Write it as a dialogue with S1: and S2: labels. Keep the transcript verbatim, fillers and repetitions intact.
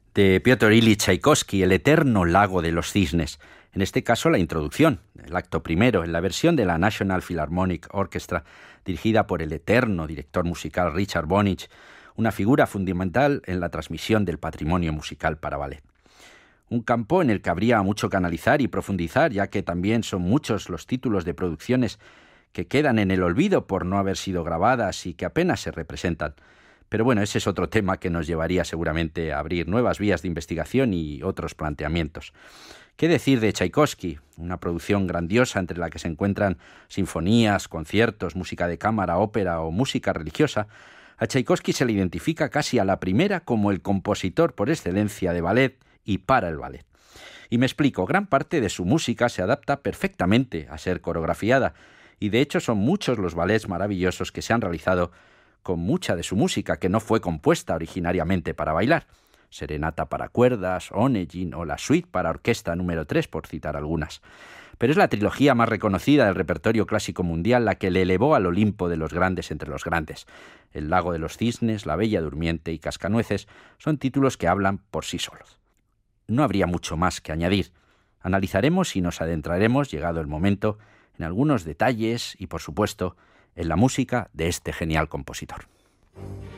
S1: de Piotr Ilich Chaikovsky, El eterno lago de los cisnes. En este caso, la introducción, el acto primero, en la versión de la National Philharmonic Orchestra, dirigida por el eterno director musical Richard Bonich, una figura fundamental en la transmisión del patrimonio musical para ballet. Un campo en el que habría mucho que analizar y profundizar, ya que también son muchos los títulos de producciones que quedan en el olvido por no haber sido grabadas y que apenas se representan. Pero bueno, ese es otro tema que nos llevaría seguramente a abrir nuevas vías de investigación y otros planteamientos. ¿Qué decir de Tchaikovsky? Una producción grandiosa entre la que se encuentran sinfonías, conciertos, música de cámara, ópera o música religiosa. A Tchaikovsky se le identifica casi a la primera como el compositor por excelencia de ballet y para el ballet. Y me explico, gran parte de su música se adapta perfectamente a ser coreografiada y de hecho son muchos los ballets maravillosos que se han realizado con mucha de su música que no fue compuesta originariamente para bailar. Serenata para cuerdas, Onegin o la suite para orquesta número tres, por citar algunas. Pero es la trilogía más reconocida del repertorio clásico mundial la que le elevó al Olimpo de los grandes entre los grandes. El lago de los cisnes, La Bella Durmiente y Cascanueces son títulos que hablan por sí solos. No habría mucho más que añadir. Analizaremos y nos adentraremos, llegado el momento, en algunos detalles y, por supuesto, en la música de este genial compositor.